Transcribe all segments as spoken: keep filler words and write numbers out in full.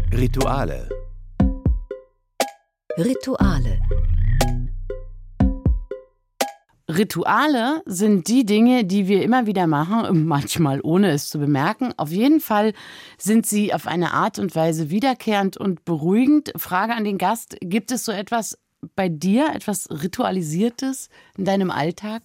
Rituale. Rituale. Rituale sind die Dinge, die wir immer wieder machen, manchmal ohne es zu bemerken. Auf jeden Fall sind sie auf eine Art und Weise wiederkehrend und beruhigend. Frage an den Gast, gibt es so etwas bei dir, etwas Ritualisiertes in deinem Alltag?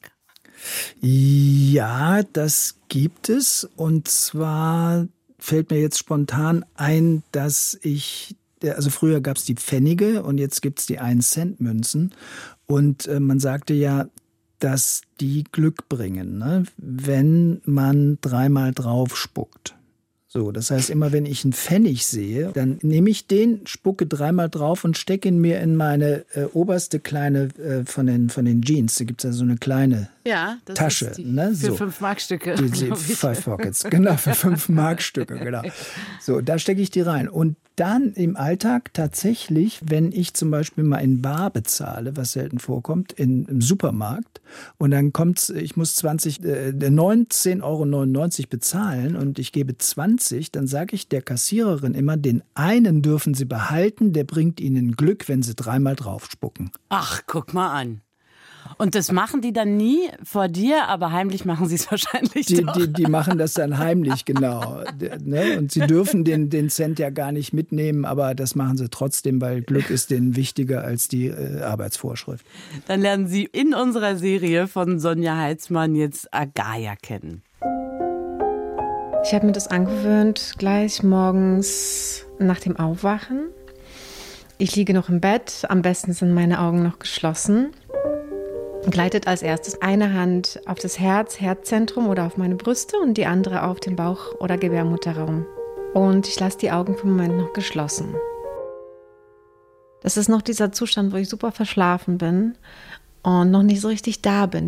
Ja, das gibt es. Und zwar fällt mir jetzt spontan ein, dass ich, also früher gab es die Pfennige und jetzt gibt es die ein-Cent-Münzen. Und äh, man sagte ja, dass die Glück bringen, ne? Wenn man dreimal drauf spuckt. So, das heißt, immer wenn ich einen Pfennig sehe, dann nehme ich den, spucke dreimal drauf und stecke ihn mir in meine äh, oberste kleine äh, von den von den Jeans. Da gibt es ja so eine kleine ja, das Tasche. Ist die, ne? Für so. fünf Markstücke. Die, die Five Pockets, genau, für fünf Markstücke, genau. So, da stecke ich die rein. Und dann im Alltag tatsächlich, wenn ich zum Beispiel mal in Bar bezahle, was selten vorkommt, in, im Supermarkt, und dann kommt's, ich muss zwanzig, äh, neunzehn Euro neunundneunzig bezahlen und ich gebe zwanzig, dann sage ich der Kassiererin immer, den einen dürfen Sie behalten, der bringt Ihnen Glück, wenn Sie dreimal drauf spucken. Ach, guck mal an. Und das machen die dann nie vor dir, aber heimlich machen sie es wahrscheinlich die, doch. Die, die machen das dann heimlich, genau. Ne? Und sie dürfen den, den Cent ja gar nicht mitnehmen, aber das machen sie trotzdem, weil Glück ist denen wichtiger als die äh, Arbeitsvorschrift. Dann lernen Sie in unserer Serie von Sonja Heitzmann jetzt Agaya kennen. Ich habe mir das angewöhnt, gleich morgens nach dem Aufwachen. Ich liege noch im Bett, am besten sind meine Augen noch geschlossen. Gleitet als erstes eine Hand auf das Herz, Herzzentrum oder auf meine Brüste und die andere auf den Bauch- oder Gebärmutterraum. Und ich lasse die Augen für einen Moment noch geschlossen. Das ist noch dieser Zustand, wo ich super verschlafen bin und noch nicht so richtig da bin.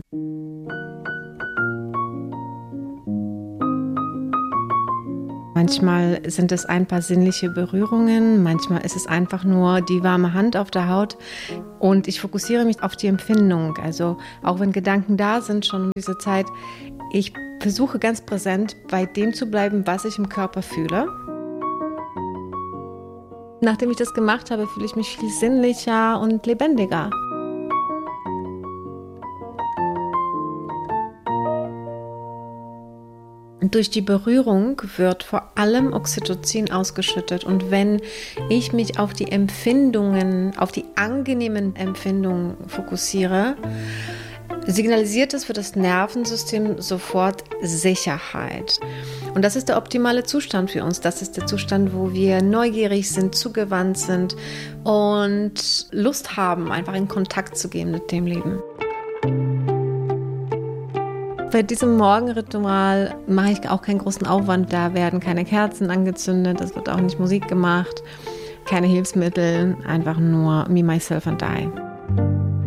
Manchmal sind es ein paar sinnliche Berührungen, manchmal ist es einfach nur die warme Hand auf der Haut und ich fokussiere mich auf die Empfindung. Also auch wenn Gedanken da sind schon um diese Zeit, ich versuche ganz präsent bei dem zu bleiben, was ich im Körper fühle. Nachdem ich das gemacht habe, fühle ich mich viel sinnlicher und lebendiger. Durch die Berührung wird vor allem Oxytocin ausgeschüttet. Und wenn ich mich auf die Empfindungen, auf die angenehmen Empfindungen fokussiere, signalisiert es für das Nervensystem sofort Sicherheit. Und das ist der optimale Zustand für uns. Das ist der Zustand, wo wir neugierig sind, zugewandt sind und Lust haben, einfach in Kontakt zu gehen mit dem Leben. Bei diesem Morgenritual mache ich auch keinen großen Aufwand. Da werden keine Kerzen angezündet, es wird auch nicht Musik gemacht, keine Hilfsmittel, einfach nur me, myself and I.